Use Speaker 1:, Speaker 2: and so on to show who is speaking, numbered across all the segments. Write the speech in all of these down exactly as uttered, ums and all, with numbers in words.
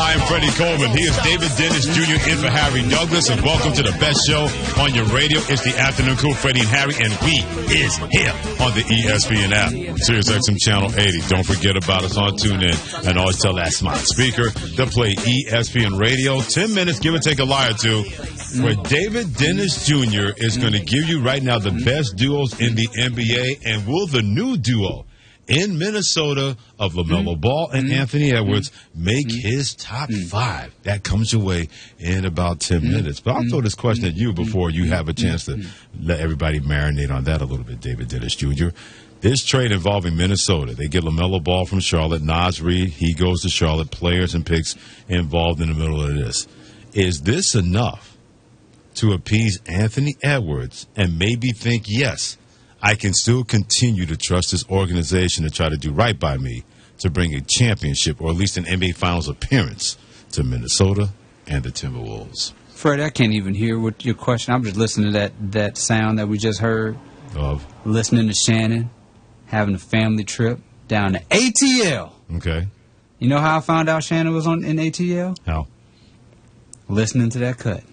Speaker 1: I am Freddie Coleman. He is David Dennis Junior in for Harry Douglas, and welcome to the best show on your radio. It's the Afternoon Crew, Freddie and Harry, and we is here on the E S P N app, Sirius X M Channel eighty. Don't forget about us on TuneIn, and always tell that smart speaker to play E S P N Radio. Ten minutes, give or take a lie or two, where David Dennis Junior is going to give you right now the best duos in the N B A, and will the new duo in Minnesota of LaMelo Ball and Anthony Edwards make his top five? That comes your way in about ten minutes. But I'll throw this question at you before you have a chance to let everybody marinate on that a little bit, David Dennis Junior This trade involving Minnesota, they get LaMelo Ball from Charlotte, Naz Reid, he goes to Charlotte, players and picks involved in the middle of this. Is this enough to appease Anthony Edwards and maybe think, yes, I can still continue to trust this organization to try to do right by me to bring a championship or at least an N B A Finals appearance to Minnesota and the Timberwolves?
Speaker 2: Fred, I can't even hear what your question. I'm just listening to that, that sound that we just heard.
Speaker 1: Of?
Speaker 2: Listening to Shannon having a family trip down to A T L.
Speaker 1: Okay.
Speaker 2: You know how I found out Shannon was on in A T L?
Speaker 1: How?
Speaker 2: Listening to that cut.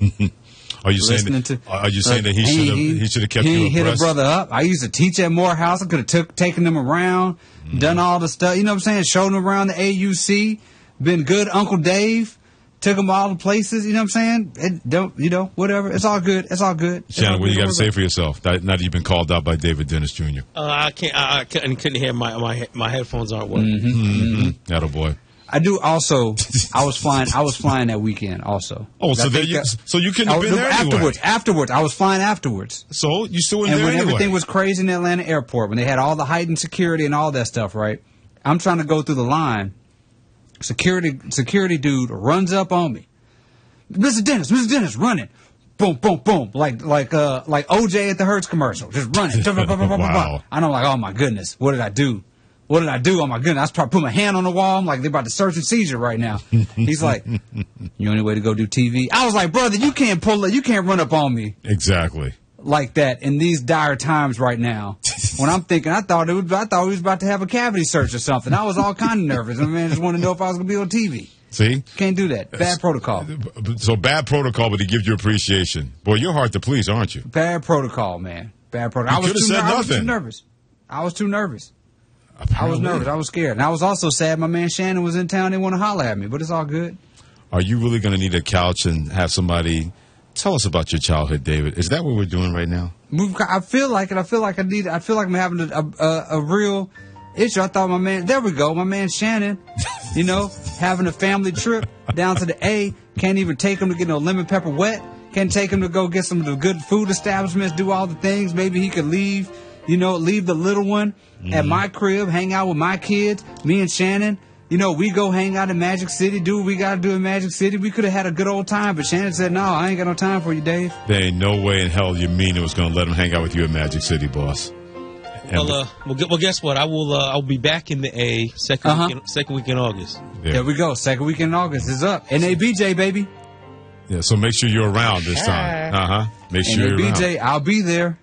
Speaker 1: Are you saying that, to, are you saying uh, that he should have he, he should have kept
Speaker 2: he
Speaker 1: you abreast?
Speaker 2: Hit a brother up. I used to teach at Morehouse. I could have took taken them around, mm. done all the stuff. You know what I'm saying? Showed them around the A U C. Been good, Uncle Dave. Took them all the places. You know what I'm saying? It don't you know whatever. It's all good. It's all good. It's
Speaker 1: Shannon,
Speaker 2: all
Speaker 1: what
Speaker 2: good.
Speaker 1: do you got to say for yourself? Now that you've been called out by David Dennis Junior
Speaker 3: Uh, I can't. I, I couldn't, couldn't hear my my my headphones aren't working.
Speaker 2: Mm-hmm.
Speaker 1: Mm-hmm. Attaboy.
Speaker 2: I do also. I was flying. I was flying that weekend also.
Speaker 1: Oh, so there you, that, so you couldn't have been there
Speaker 2: afterwards.
Speaker 1: Anyway.
Speaker 2: Afterwards, I was flying afterwards.
Speaker 1: So you still were
Speaker 2: and
Speaker 1: there
Speaker 2: when
Speaker 1: anyway.
Speaker 2: Everything was crazy in the Atlanta airport, when they had all the heightened security and all that stuff, right? I'm trying to go through the line. Security, security dude runs up on me. Mister Dennis, Mister Dennis, running. Boom, boom, boom, like like uh like O J at the Hertz commercial, just running. Wow. And I'm like, oh my goodness, what did I do? What did I do? Oh, my goodness. I probably put my hand on the wall. I'm like, they're about to search and seizure right now. He's like, you only way to go do T V? I was like, brother, you can't pull it. You can't run up on me.
Speaker 1: Exactly.
Speaker 2: Like that in these dire times right now. When I'm thinking, I thought it was, I thought we was about to have a cavity search or something. I was all kind of nervous. I mean, I just wanted to know if I was going to be on T V.
Speaker 1: See?
Speaker 2: Can't do that. Bad protocol.
Speaker 1: So bad protocol, but to give you appreciation. Boy, you're hard to please, aren't you?
Speaker 2: Bad protocol, man. Bad protocol.
Speaker 1: You
Speaker 2: I was, too
Speaker 1: said
Speaker 2: ner- I was
Speaker 1: nothing.
Speaker 2: too nervous. I was too nervous.
Speaker 1: Apparently.
Speaker 2: I was nervous. I was scared. And I was also sad my man Shannon was in town. They want to holler at me, but it's all good.
Speaker 1: Are you really going to need a couch and have somebody tell us about your childhood, David? Is that what we're doing right now?
Speaker 2: I feel like it. I feel like I need. I feel like I'm having a, a, a real issue. I thought my man. There we go. My man Shannon. You know, having a family trip down to the A. Can't even take him to get no lemon pepper wet. Can't take him to go get some of the good food establishments. Do all the things. Maybe he could leave. You know, leave the little one mm-hmm. at my crib, hang out with my kids, me and Shannon. You know, we go hang out in Magic City, do what we got to do in Magic City. We could have had a good old time, but Shannon said, no, I ain't got no time for you, Dave.
Speaker 1: There ain't no way in hell you mean it was going to let him hang out with you in Magic City, boss.
Speaker 3: Well, uh, well, well, guess what? I will. Uh, I'll be back in the A second
Speaker 2: uh-huh.
Speaker 3: week in, second week in August.
Speaker 1: There.
Speaker 2: there we go. Second week in August is up. N A B J, baby.
Speaker 1: Yeah, so make sure you're around this time. Uh huh. Make sure
Speaker 2: N A B J,
Speaker 1: you're around.
Speaker 2: I'll be there.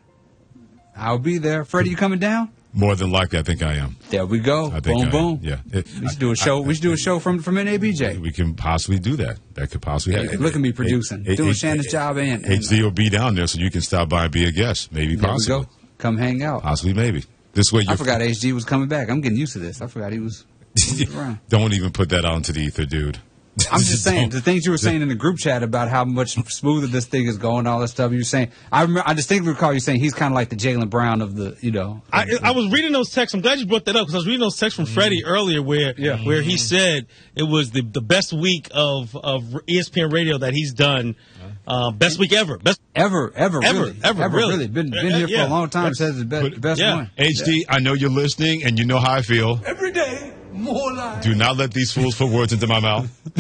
Speaker 2: I'll be there. Freddie, you coming down?
Speaker 1: More than likely, I think I am.
Speaker 2: There we go.
Speaker 1: I think
Speaker 2: boom,
Speaker 1: I
Speaker 2: boom.
Speaker 1: Am. Yeah. It,
Speaker 2: we should do a show. I, we should do a show from from N A B J.
Speaker 1: We can possibly do that. That could possibly happen.
Speaker 2: Look at me producing,
Speaker 1: it,
Speaker 2: doing
Speaker 1: it,
Speaker 2: Shannon's
Speaker 1: it,
Speaker 2: job, and
Speaker 1: H D will be down there, so you can stop by and be a guest. Maybe,
Speaker 2: there
Speaker 1: possibly.
Speaker 2: We go. Come hang out.
Speaker 1: Possibly, maybe. This way,
Speaker 2: I forgot H D was coming back. I'm getting used to this. I forgot he was. around.
Speaker 1: Don't even put that out into the ether, dude.
Speaker 2: I'm just saying the things you were saying in the group chat about how much smoother this thing is going, all that stuff. You were saying, I remember, I distinctly recall you saying he's kind of like the Jaylen Brown of the, you know.
Speaker 3: I, I was reading those texts. I'm glad you brought that up because I was reading those texts from Freddie earlier, where
Speaker 2: yeah.
Speaker 3: where he said it was the the best week of of E S P N Radio that he's done, uh, best week ever, best
Speaker 2: ever, ever,
Speaker 3: ever,
Speaker 2: really.
Speaker 3: ever,
Speaker 2: ever,
Speaker 3: really.
Speaker 2: really. Been been here
Speaker 3: yeah.
Speaker 2: for a long time.
Speaker 3: That's,
Speaker 2: says the best, best
Speaker 3: yeah.
Speaker 2: one.
Speaker 1: H D, I know you're listening, and you know how I feel.
Speaker 4: Every day. More lies.
Speaker 1: Do not let these fools put words into my mouth. Do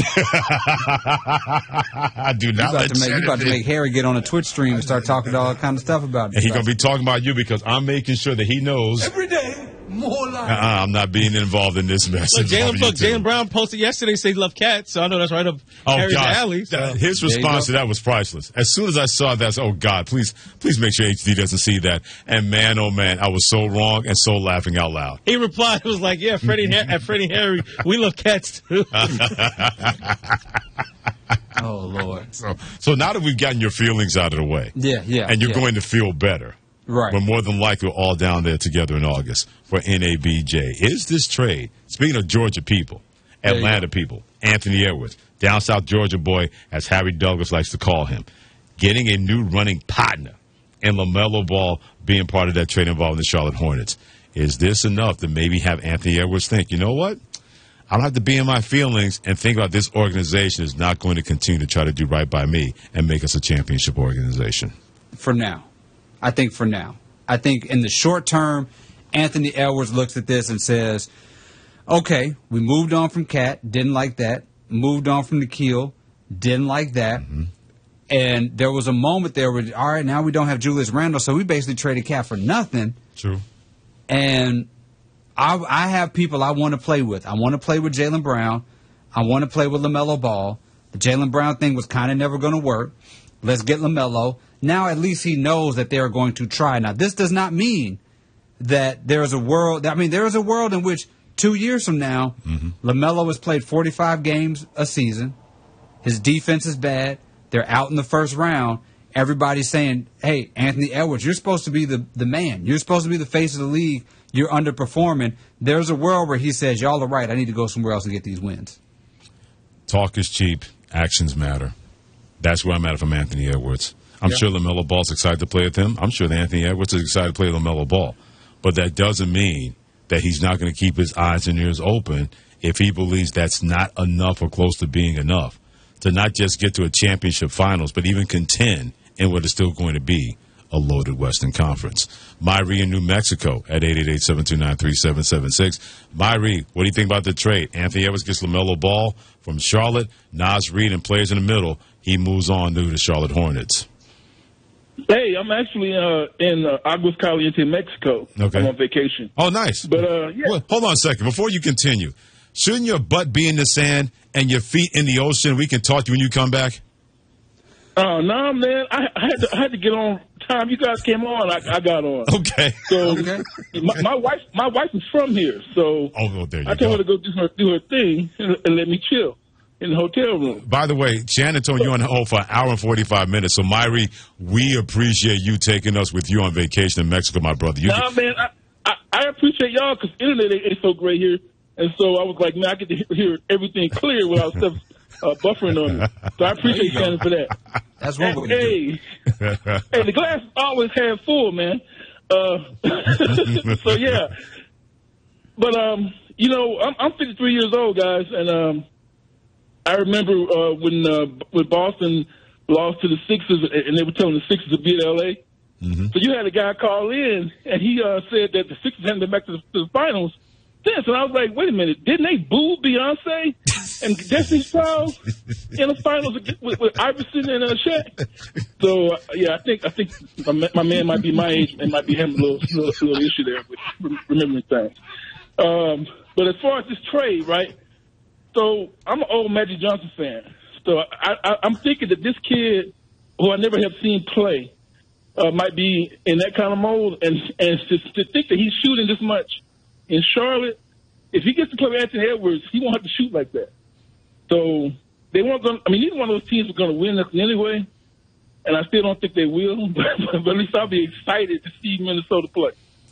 Speaker 1: not
Speaker 2: you about
Speaker 1: let
Speaker 2: to make, you about to make Harry get on a Twitch stream and start talking all kind of stuff about it.
Speaker 1: And he's going to be talking about you because I'm making sure that he knows.
Speaker 4: Every day. more life.
Speaker 1: Uh-uh, I'm not being involved in this mess.
Speaker 3: Look, Jalen, look,
Speaker 1: Jalen
Speaker 3: Jalen Brown posted yesterday saying he loved cats, so I know that's right up
Speaker 1: Oh,
Speaker 3: Harry's
Speaker 1: God.
Speaker 3: alley. So.
Speaker 1: That- his response to that was priceless. As soon as I saw that, I said, oh, God, please please make sure H D doesn't see that. And, man, oh, man, I was so wrong and so laughing out loud.
Speaker 3: He replied, it was like, yeah, Freddie and Har- Freddie and Harry, we love cats, too.
Speaker 2: Oh, Lord.
Speaker 1: So, so now that we've gotten your feelings out of the way,
Speaker 2: Yeah, yeah.
Speaker 1: and you're
Speaker 2: yeah.
Speaker 1: going to feel better,
Speaker 2: Right.
Speaker 1: we're more than likely all down there together in August for N A B J. Is this trade, speaking of Georgia people,
Speaker 2: There you
Speaker 1: Atlanta
Speaker 2: go.
Speaker 1: people, Anthony Edwards, down South Georgia boy, as Harry Douglas likes to call him, getting a new running partner and LaMelo Ball being part of that trade involving the Charlotte Hornets, is this enough to maybe have Anthony Edwards think, you know what? I don't have to be in my feelings and think about this organization is not going to continue to try to do right by me and make us a championship organization.
Speaker 2: For now. I think for now. I think in the short term, Anthony Edwards looks at this and says, okay, we moved on from Cat, didn't like that. Moved on from Nikhil, didn't like that. Mm-hmm. And there was a moment there where, all right, now we don't have Julius Randle, so we basically traded Cat for nothing.
Speaker 1: True.
Speaker 2: And I, I have people I want to play with. I want to play with Jaylen Brown. I want to play with LaMelo Ball. The Jaylen Brown thing was kind of never going to work. Let's get LaMelo. Now at least he knows that they are going to try. Now, this does not mean that there is a world. I mean, there is a world in which two years from now, mm-hmm. LaMelo has played forty-five games a season. His defense is bad. They're out in the first round. Everybody's saying, hey, Anthony Edwards, you're supposed to be the, the man. You're supposed to be the face of the league. You're underperforming. There's a world where he says, y'all are right. I need to go somewhere else and get these wins.
Speaker 1: Talk is cheap. Actions matter. That's where I'm at from Anthony Edwards. I'm yeah. sure LaMelo Ball's excited to play with him. I'm sure that Anthony Edwards is excited to play with LaMelo Ball. But that doesn't mean that he's not going to keep his eyes and ears open if he believes that's not enough or close to being enough to not just get to a championship finals, but even contend in what is still going to be a loaded Western Conference. Myrie in New Mexico at eight eight eight, seven two nine, three seven seven six. Myrie, what do you think about the trade? Anthony Edwards gets LaMelo Ball from Charlotte. Naz Reid and plays in the middle. He moves on to the Charlotte Hornets.
Speaker 5: Hey, I'm actually uh, in uh, Aguas Calientes, Mexico.
Speaker 1: Okay.
Speaker 5: I'm on vacation.
Speaker 1: Oh, nice.
Speaker 5: But uh, yeah.
Speaker 1: Well, hold on a second. Before you continue, shouldn't your butt be in the sand and your feet in the ocean? We can talk to you when you come back.
Speaker 5: Oh, uh, no, nah, man. I, I, had to, I had to get on time. You guys came on. I, I got on.
Speaker 1: Okay.
Speaker 5: So
Speaker 2: okay.
Speaker 5: My, my wife my wife is from here. So
Speaker 1: oh, well, there you
Speaker 5: I told
Speaker 1: go.
Speaker 5: her to go do her, do her thing and, and let me chill in the hotel room.
Speaker 1: By the way, Shannon told you on hold for an hour and forty-five minutes. So, Myrie, we appreciate you taking us with you on vacation in Mexico, my brother. You
Speaker 5: nah,
Speaker 1: can...
Speaker 5: man, I, I, I appreciate y'all because internet ain't so great here. And so I was like, man, I get to hear everything clear without stuff uh, buffering on me. So I appreciate Shannon for that.
Speaker 2: That's what we're
Speaker 5: Hey, hey, the glass is always half full, man. Uh, so, yeah. But, um, you know, I'm, I'm fifty-three years old, guys, and um, I remember uh, when uh, when Boston lost to the Sixers, and they were telling the Sixers to beat L A. Mm-hmm. So you had a guy call in, and he uh, said that the Sixers hadn't been back to the, to the finals since. And I was like, wait a minute, didn't they boo Beyonce and Destiny's Child in the finals with, with Iverson and uh, Shaq? So uh, yeah, I think I think my, my man might be my age and might be having a little, little, little issue there with remembering things. Um, but as far as this trade, right? So I'm an old Magic Johnson fan. So I, I, I'm thinking that this kid, who I never have seen play, uh, might be in that kind of mold. And and to, to think that he's shooting this much in Charlotte, if he gets to play with Anthony Edwards, he won't have to shoot like that. So they weren't going. I mean, neither one of those teams are going to win nothing anyway. And I still don't think they will. But, but at least I'll be excited to see Minnesota play.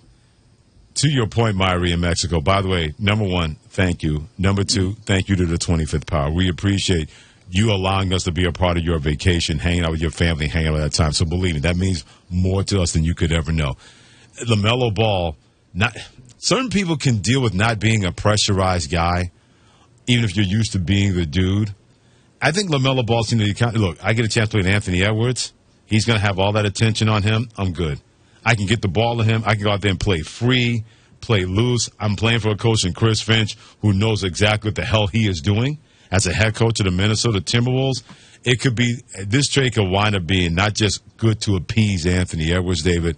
Speaker 1: To your point, Myrie in Mexico, by the way, number one, thank you. Number two, thank you to the twenty-fifth Power. We appreciate you allowing us to be a part of your vacation, hanging out with your family, hanging out at that time. So believe me, that means more to us than you could ever know. LaMelo Ball, not certain people can deal with not being a pressurized guy, even if you're used to being the dude. I think LaMelo Ball seems to be, look, I get a chance to play with Anthony Edwards. He's going to have all that attention on him. I'm good. I can get the ball to him. I can go out there and play free, play loose. I'm playing for a coach in Chris Finch who knows exactly what the hell he is doing as a head coach of the Minnesota Timberwolves. It could be, this trade could wind up being not just good to appease Anthony Edwards, David,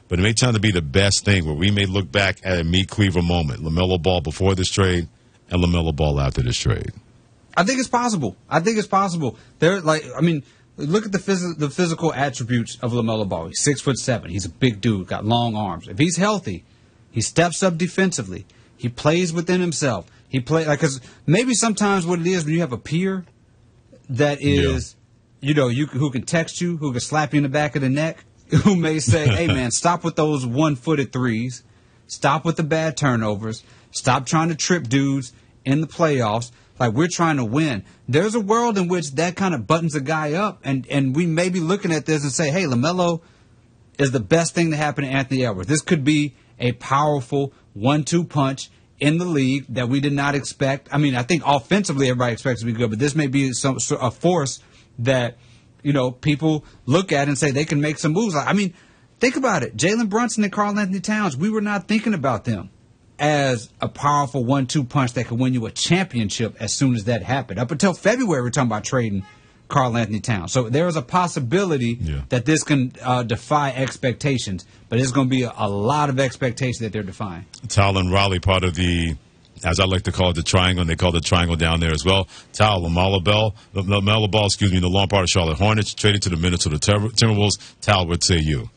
Speaker 1: but it may turn to be the best thing where we may look back at a Meat Cleaver moment. LaMelo Ball before this trade and LaMelo Ball after this trade.
Speaker 2: I think it's possible. I think it's possible. There, like, I mean, look at the phys- the physical attributes of LaMelo Ball. He's six foot seven. He's a big dude, got long arms. If he's healthy, he steps up defensively. He plays within himself. He play like because maybe sometimes what it is when you have a peer that is, yeah. you know, you who can text you, who can slap you in the back of the neck, who may say, "Hey, man, stop with those one-footed threes. Stop with the bad turnovers. Stop trying to trip dudes in the playoffs." Like, we're trying to win. There's a world in which that kind of buttons a guy up, and, and we may be looking at this and say, hey, LaMelo is the best thing to happen to Anthony Edwards. This could be a powerful one two punch in the league that we did not expect. I mean, I think offensively everybody expects to be good, but this may be some a force that, you know, people look at and say they can make some moves. I mean, think about it. Jalen Brunson and Karl Anthony Towns, we were not thinking about them as a powerful one two punch that could win you a championship as soon as that happened. Up until February, we're talking about trading Karl Anthony Towns. So there is a possibility yeah. that this can uh, defy expectations, but it's going to be a, a lot of expectation that they're defying.
Speaker 1: Tal and Raleigh, part of the, as I like to call it, the triangle, and they call it the triangle down there as well. Tal, LaMelo Ball, LaMelo Ball, excuse me, the long part of Charlotte Hornets, traded to the Minnesota Timberwolves. Tal, what say you?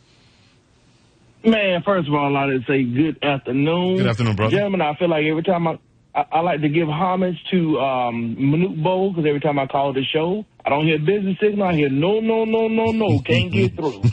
Speaker 5: Man, first of all, I'd say good afternoon.
Speaker 1: Good afternoon, brother.
Speaker 5: Gentlemen, I feel like every time I, I, I like to give homage to um, Manute Bol, because every time I call the show, I don't hear business signal. I hear no, no, no, no, no, can't get through.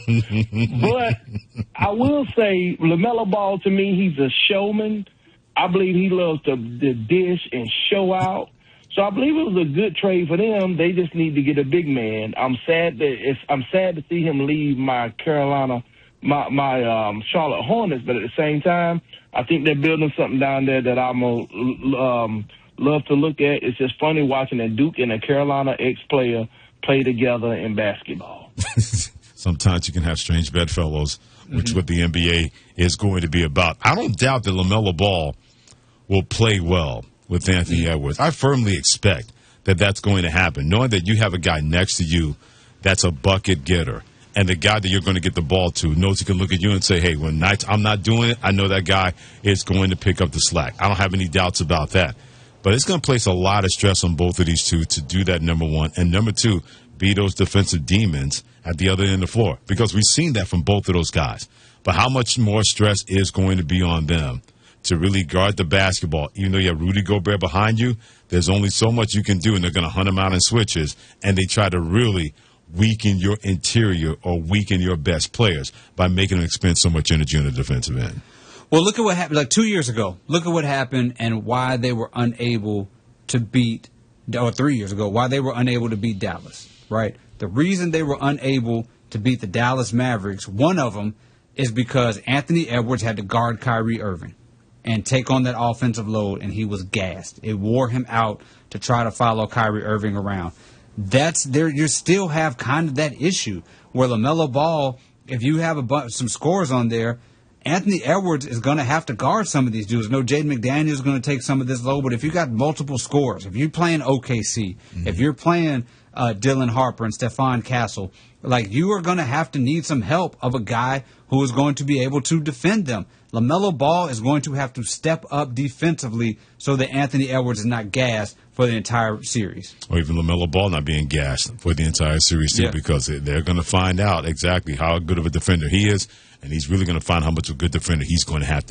Speaker 5: But I will say, LaMelo Ball, to me, he's a showman. I believe he loves to, to dish and show out. So I believe it was a good trade for them. They just need to get a big man. I'm sad that it's, I'm sad to see him leave my Carolina my my um, Charlotte Hornets, but at the same time, I think they're building something down there that I'm gonna um, love to look at. It's just funny watching a Duke and a Carolina ex-player play together in basketball.
Speaker 1: Sometimes you can have strange bedfellows, which
Speaker 2: Mm-hmm.
Speaker 1: what the N B A is going to be about. I don't doubt that LaMelo Ball will play well with Anthony
Speaker 2: Mm-hmm.
Speaker 1: Edwards. I firmly expect that that's going to happen, knowing that you have a guy next to you that's a bucket getter. And the guy that you're going to get the ball to knows he can look at you and say, hey, when nights I'm not doing it, I know that guy is going to pick up the slack. I don't have any doubts about that. But it's going to place a lot of stress on both of these two to do that, number one. And number two, be those defensive demons at the other end of the floor. Because we've seen that from both of those guys. But how much more stress is going to be on them to really guard the basketball? Even though you have Rudy Gobert behind you, there's only so much you can do, and they're going to hunt him out in switches. And they try to really weaken your interior or weaken your best players by making them expend so much energy on the defensive end.
Speaker 2: Well, look at what happened like two years ago. Look at what happened and why they were unable to beat, or three years ago, why they were unable to beat Dallas, right? The reason they were unable to beat the Dallas Mavericks, one of them is because Anthony Edwards had to guard Kyrie Irving and take on that offensive load, and he was gassed. It wore him out to try to follow Kyrie Irving around. That's there. You still have kind of that issue where LaMelo Ball, if you have a bunch, some scores on there, Anthony Edwards is going to have to guard some of these dudes. No, Jaden McDaniels is going to take some of this load, but if you got multiple scores, if you're playing O K C, mm-hmm. if you're playing uh, Dylan Harper and Stephon Castle, like you are going to have to need some help of a guy who is going to be able to defend them. LaMelo Ball is going to have to step up defensively so that Anthony Edwards is not gassed for the entire series.
Speaker 1: Or even LaMelo Ball not being gassed for the entire series, too, yeah. because they're going to find out exactly how good of a defender he is, and he's really going to find how much of a good defender he's going to have to